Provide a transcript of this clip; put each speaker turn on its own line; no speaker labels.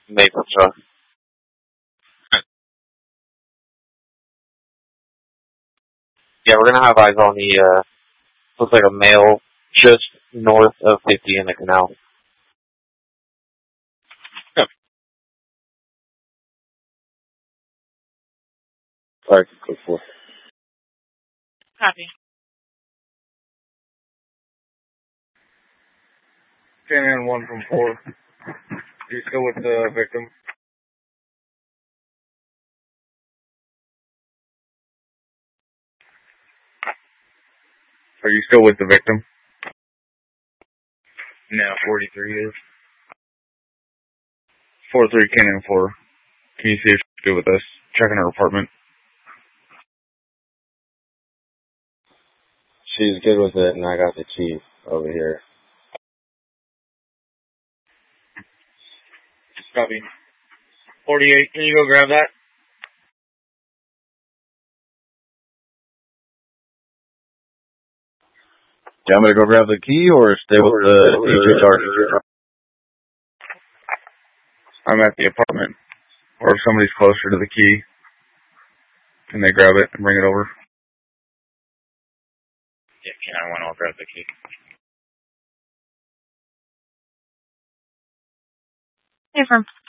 Maple truck. Yeah, we're gonna have eyes on the, looks like a male just north of 50 in the canal. Sorry, quick 4.
Copy.
Canyon 1 from 4. You still with the victim? Are you still with the victim? No, 43 is. 4-3 Canyon 4. Can you see if she's good with us? Checking her apartment.
She's good with it, and I got the chief over here.
Copy. 48, can you go grab that?
Do you want me to go grab the key or stay with the EJ target?
I'm at the apartment. Or if somebody's closer to the key, can they grab it and bring it over?
Yeah, Canine 1, I'll grab the key.
Hey, from